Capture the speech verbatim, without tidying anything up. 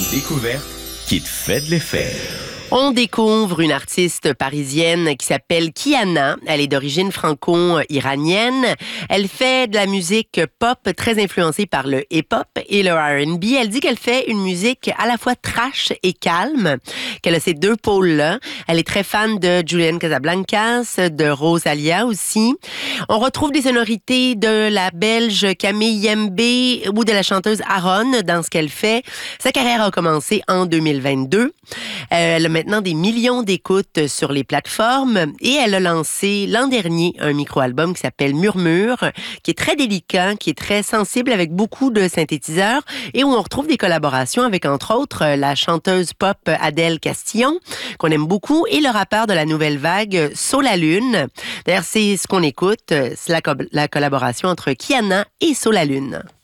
découverte qui te fait de l'effet. On découvre une artiste parisienne qui s'appelle Kiana. Elle est d'origine franco-iranienne. Elle fait de la musique pop très influencée par le hip-hop et le R and B. Elle dit qu'elle fait une musique à la fois trash et calme, qu'elle a ces deux pôles-là. Elle est très fan de Julian Casablancas, de Rosalia aussi. On retrouve des sonorités de la Belge Camille Yembe ou de la chanteuse Aaron dans ce qu'elle fait. Sa carrière a commencé en deux mille vingt-deux. Euh, elle a maintenant des millions d'écoutes sur les plateformes et elle a lancé l'an dernier un micro-album qui s'appelle Murmure, qui est très délicat, qui est très sensible avec beaucoup de synthétiseurs et où on retrouve des collaborations avec entre autres la chanteuse pop Adèle Castillon, qu'on aime beaucoup, et le rappeur de la nouvelle vague Solalune. D'ailleurs, c'est ce qu'on écoute, c'est la, co- la collaboration entre Kiana et Solalune.